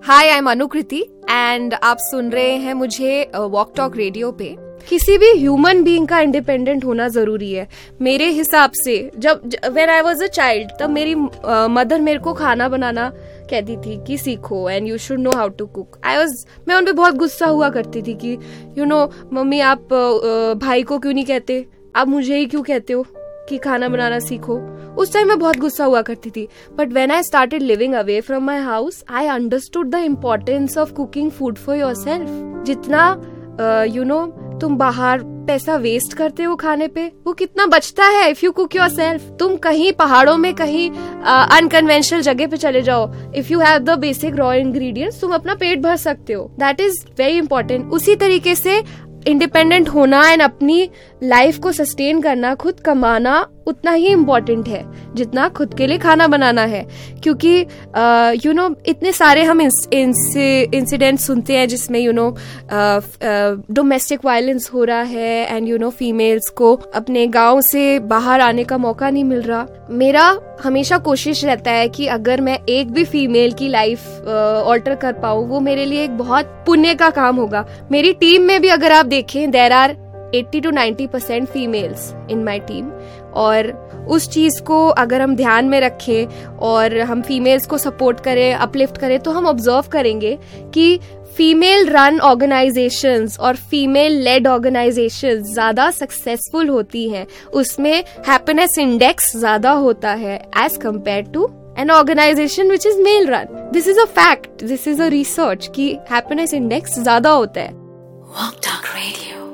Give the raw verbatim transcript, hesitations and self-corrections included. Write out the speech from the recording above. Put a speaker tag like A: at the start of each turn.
A: Hi, I am Anukriti and आप सुन रहे हैं मुझे वॉक टॉक रेडियो पे। किसी भी ह्यूमन बीइंग का इंडिपेंडेंट होना जरूरी है मेरे हिसाब से। जब when I was a child तब मेरी मदर uh, मेरे को खाना बनाना कहती थी कि सीखो and you should know how to cook. I was मैं उन पे बहुत गुस्सा हुआ करती थी कि यू नो मम्मी आप uh, भाई को क्यों नहीं कहते, आप मुझे ही क्यों कहते हो कि खाना बनाना सीखो। उस टाइम मैं बहुत गुस्सा हुआ करती थी, but when I started living away from my house I understood the importance of cooking food for yourself. जितना you uh, no you know, तुम बाहर पैसा वेस्ट करते हो खाने पे, वो कितना बचता है इफ यू कुक योरसेल्फ। तुम कहीं पहाड़ों में कहीं अनकन्वेंशनल uh, जगह पे चले जाओ, if you have the basic raw ingredients तुम अपना पेट भर सकते हो। That is very important. उसी तरीके से इंडिपेंडेंट होना एंड अपनी लाइफ को सस्टेन करना, खुद कमाना उतना ही इम्पोर्टेंट है जितना खुद के लिए खाना बनाना है। क्योंकि यू नो इतने सारे हम इंसिडेंट सुनते हैं जिसमें यू नो डोमेस्टिक वायलेंस हो रहा है एंड यू नो फीमेल्स को अपने गांव से बाहर आने का मौका नहीं मिल रहा। मेरा हमेशा कोशिश रहता है कि अगर मैं एक भी फीमेल की लाइफ ऑल्टर कर पाऊँ वो मेरे लिए एक बहुत पुण्य का काम होगा। मेरी टीम में भी अगर आप देखें there are eighty two ninety percent females in my team, और उस चीज को अगर हम ध्यान में रखें और हम फीमेल्स को सपोर्ट करें, अपलिफ्ट करें, तो हम ऑब्जर्व करेंगे कि फीमेल रन ऑर्गेनाइजेशंस और फीमेल लेड ऑर्गेनाइजेशंस ज्यादा सक्सेसफुल होती हैं। उसमें हैप्पीनेस इंडेक्स ज्यादा होता है as compare to N organisation which is male run. This is a fact, this is a research कि हैप्पीनेस इंडेक्स ज्यादा होता है।
B: Walk talk radio.